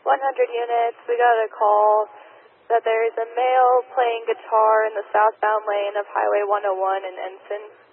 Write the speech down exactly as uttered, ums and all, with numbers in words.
one hundred units, we got a call that there is a male playing guitar in the southbound lane of Highway one oh one in Ensign.